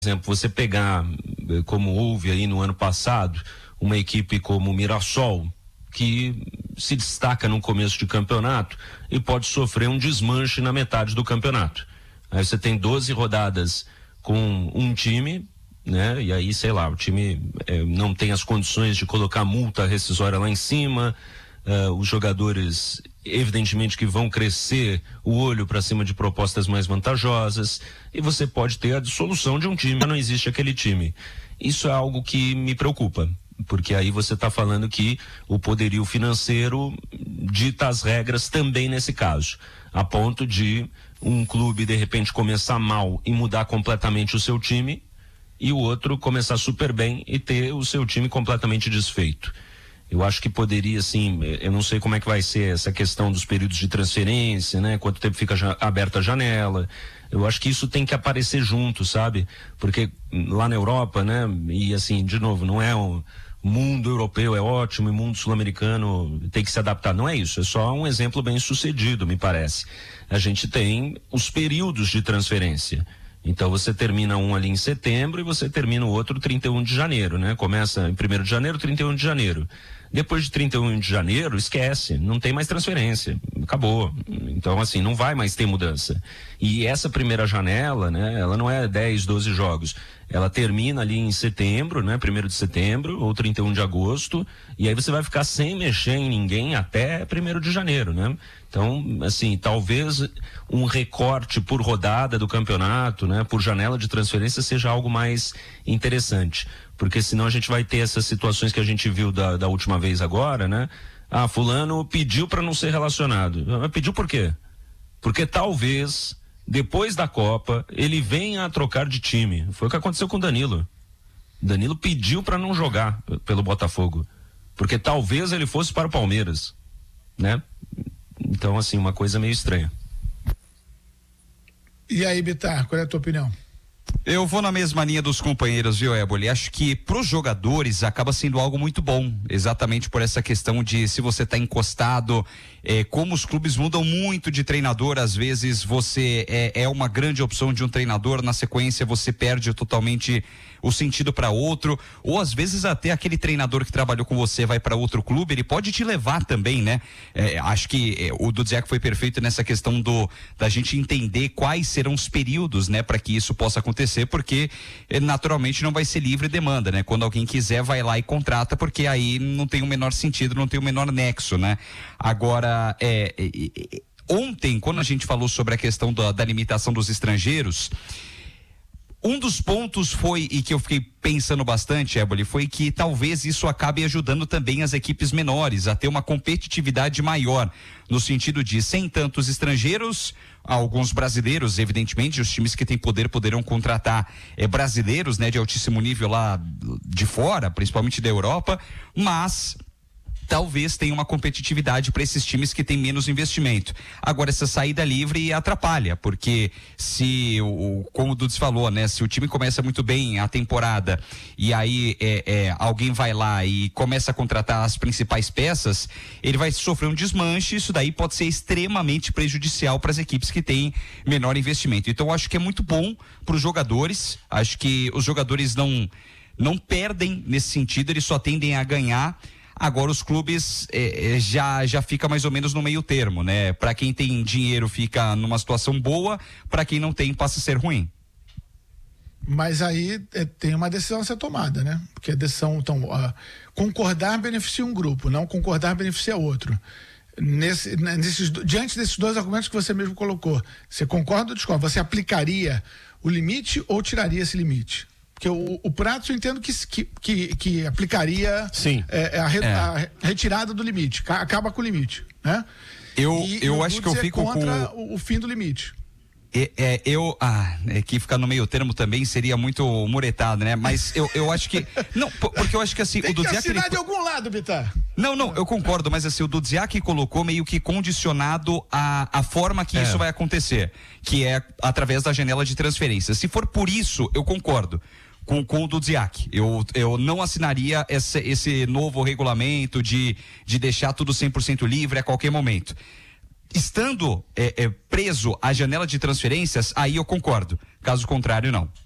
exemplo, você pegar, como houve aí no ano passado, uma equipe como o Mirassol, que se destaca no começo de campeonato e pode sofrer um desmanche na metade do campeonato. Aí você tem 12 rodadas com um time, né? E aí, sei lá, o time não tem as condições de colocar multa rescisória lá em cima, os jogadores evidentemente que vão crescer o olho para cima de propostas mais vantajosas, e você pode ter a dissolução de um time, mas não existe aquele time. Isso é algo que me preocupa, porque aí você está falando que o poderio financeiro dita as regras também nesse caso, a ponto de um clube de repente começar mal e mudar completamente o seu time, e o outro começar super bem e ter o seu time completamente desfeito. Eu acho que poderia, assim, eu não sei como é que vai ser essa questão dos períodos de transferência, né? Quanto tempo fica aberta a janela. Eu acho que isso tem que aparecer junto, sabe? Porque lá na Europa, né? E assim, de novo, não é o mundo europeu é ótimo e o mundo sul-americano tem que se adaptar. Não é isso, é só um exemplo bem sucedido, me parece. A gente tem os períodos de transferência. Então você termina um ali em setembro e você termina o outro 31 de janeiro, né? Começa em 1º de janeiro, 31 de janeiro. Depois de 31 de janeiro, esquece, não tem mais transferência, acabou. Então, assim, não vai mais ter mudança. E essa primeira janela, né, ela não é 10, 12 jogos. Ela termina ali em setembro, né, 1º de setembro ou 31 de agosto, e aí você vai ficar sem mexer em ninguém até 1º de janeiro, né? Então, assim, talvez um recorte por rodada do campeonato, né, por janela de transferência seja algo mais interessante. Porque senão a gente vai ter essas situações que a gente viu da última vez agora, né? Ah, fulano pediu para não ser relacionado. Mas pediu por quê? Porque talvez, depois da Copa, ele venha a trocar de time. Foi o que aconteceu com o Danilo. Danilo pediu para não jogar pelo Botafogo. Porque talvez ele fosse para o Palmeiras, né? Então, assim, uma coisa meio estranha. E aí, Bittar, qual é a tua opinião? Eu vou na mesma linha dos companheiros, viu, Éboli? Acho que pros jogadores acaba sendo algo muito bom, exatamente por essa questão de se você tá encostado, como os clubes mudam muito de treinador, às vezes você é uma grande opção de um treinador, na sequência você perde totalmente o sentido para outro, ou às vezes até aquele treinador que trabalhou com você vai para outro clube, ele pode te levar também, né? Acho que o Dudziak foi perfeito nessa questão da gente entender quais serão os períodos, né, para que isso possa acontecer, porque naturalmente não vai ser livre demanda, né? Quando alguém quiser vai lá e contrata, porque aí não tem o menor sentido, não tem o menor nexo, né? Agora, ontem, quando a gente falou sobre a questão da limitação dos estrangeiros, um dos pontos foi, e que eu fiquei pensando bastante, Éboli, foi que talvez isso acabe ajudando também as equipes menores a ter uma competitividade maior, no sentido de, sem tantos estrangeiros, alguns brasileiros, evidentemente, os times que têm poder poderão contratar brasileiros, né, de altíssimo nível lá de fora, principalmente da Europa, mas talvez tenha uma competitividade para esses times que têm menos investimento. Agora, essa saída livre atrapalha, porque se, como o Dudes falou, né, se o time começa muito bem a temporada e aí alguém vai lá e começa a contratar as principais peças, ele vai sofrer um desmanche, isso daí pode ser extremamente prejudicial para as equipes que têm menor investimento. Então, eu acho que é muito bom para os jogadores, acho que os jogadores não perdem nesse sentido, eles só tendem a ganhar. Agora os clubes já fica mais ou menos no meio termo, né? Para quem tem dinheiro fica numa situação boa, para quem não tem passa a ser ruim. Mas aí tem uma decisão a ser tomada, né? Porque a decisão, então, concordar beneficia um grupo, não concordar beneficia outro. Diante desses dois argumentos que você mesmo colocou, você concorda ou discorda? Você aplicaria o limite ou tiraria esse limite? Porque o Prato eu entendo que aplicaria a retirada do limite, acaba com o limite, né? Eu acho que eu fico contra com o fim do limite. Que ficar no meio termo também seria muito muretado, né? Mas eu acho que não, porque eu acho que assim, tem o Dudziak assinar de algum lado, Bittar. Não, eu concordo, mas assim, o Dudziak colocou meio que condicionado a forma que isso vai acontecer, que é através da janela de transferência. Se for por isso, eu concordo com o Dudziak. Eu não assinaria esse novo regulamento de deixar tudo 100% livre a qualquer momento. Estando preso à janela de transferências, aí eu concordo. Caso contrário, não.